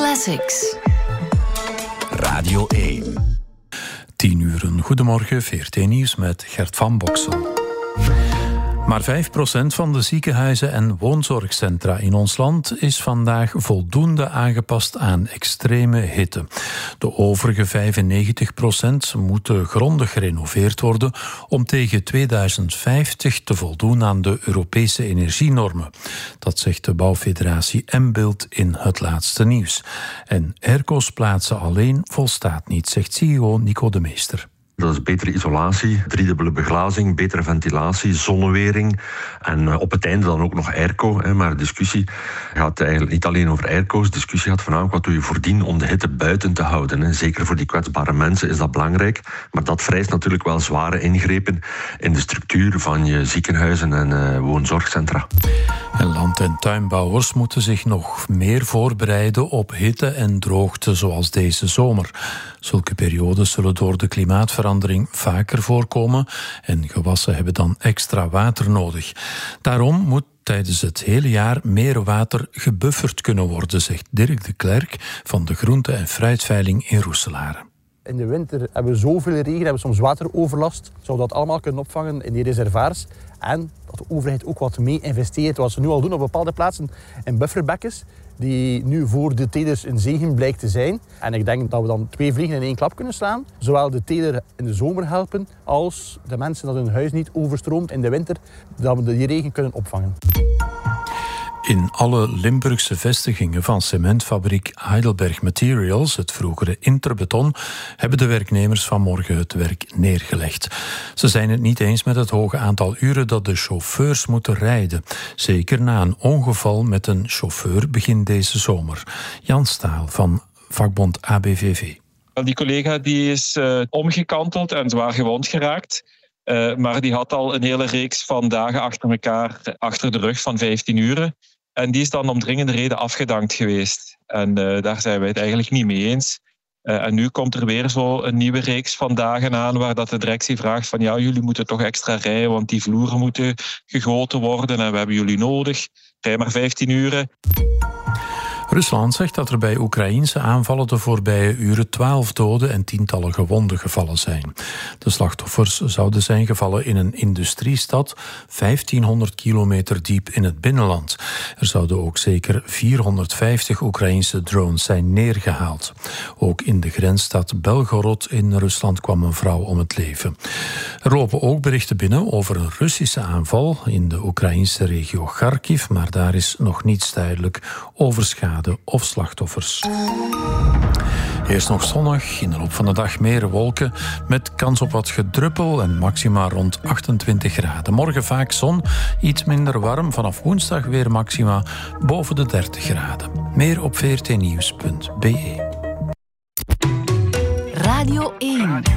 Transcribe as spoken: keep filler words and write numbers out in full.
Classics. Radio één. Tien uur. Goedemorgen, V R T Nieuws met Gert van Boksel. Maar vijf procent van de ziekenhuizen en woonzorgcentra in ons land is vandaag voldoende aangepast aan extreme hitte. De overige vijfennegentig procent moeten grondig gerenoveerd worden om tegen tweeduizend vijftig te voldoen aan de Europese energienormen. Dat zegt de bouwfederatie M-Build in Het Laatste Nieuws. En airco's plaatsen alleen volstaat niet, zegt C E O Nico de Meester. Dat is betere isolatie, driedubbele beglazing, betere ventilatie, zonnewering en op het einde dan ook nog airco. Hè, maar de discussie gaat eigenlijk niet alleen over airco's. De discussie gaat voornamelijk wat doe je voordien om de hitte buiten te houden. Hè. Zeker voor die kwetsbare mensen is dat belangrijk. Maar dat vereist natuurlijk wel zware ingrepen in de structuur van je ziekenhuizen en uh, woonzorgcentra. En land- en tuinbouwers moeten zich nog meer voorbereiden op hitte en droogte zoals deze zomer. Zulke periodes zullen door de klimaatverandering vaker voorkomen en gewassen hebben dan extra water nodig. Daarom moet tijdens het hele jaar meer water gebufferd kunnen worden, zegt Dirk de Klerk van de groente- en fruitveiling in Roeselare. In de winter hebben we zoveel regen, hebben we soms wateroverlast. Zouden dat allemaal kunnen opvangen in die reservoirs. En dat de overheid ook wat mee investeert, wat ze nu al doen op bepaalde plaatsen, in bufferbekkens, die nu voor de telers een zegen blijkt te zijn. En ik denk dat we dan twee vliegen in één klap kunnen slaan. Zowel de teler in de zomer helpen, als de mensen dat hun huis niet overstroomt in de winter, dat we die regen kunnen opvangen. In alle Limburgse vestigingen van cementfabriek Heidelberg Materials, het vroegere Interbeton, hebben de werknemers vanmorgen het werk neergelegd. Ze zijn het niet eens met het hoge aantal uren dat de chauffeurs moeten rijden. Zeker na een ongeval met een chauffeur begin deze zomer. Jan Staal van vakbond A B V V. Die collega die is uh, omgekanteld en zwaar gewond geraakt. Uh, maar die had al een hele reeks van dagen achter elkaar achter de rug van vijftien uren. En die is dan om dringende reden afgedankt geweest. En uh, daar zijn wij het eigenlijk niet mee eens. Uh, en nu komt er weer zo een nieuwe reeks van dagen aan waar dat de directie vraagt van ja, jullie moeten toch extra rijden, want die vloeren moeten gegoten worden en we hebben jullie nodig. Rij maar vijftien uren. Rusland zegt dat er bij Oekraïense aanvallen de voorbije uren twaalf doden en tientallen gewonden gevallen zijn. De slachtoffers zouden zijn gevallen in een industriestad vijftienhonderd kilometer diep in het binnenland. Er zouden ook zeker vierhonderdvijftig Oekraïense drones zijn neergehaald. Ook in de grensstad Belgorod in Rusland kwam een vrouw om het leven. Er lopen ook berichten binnen over een Russische aanval in de Oekraïense regio Kharkiv, maar daar is nog niets duidelijk over schade of slachtoffers. Eerst nog zonnig, in de loop van de dag meer wolken met kans op wat gedruppel en maxima rond achtentwintig graden. Morgen vaak zon, iets minder warm, vanaf woensdag weer maxima boven de dertig graden. Meer op v r t nieuws punt b e. Radio één.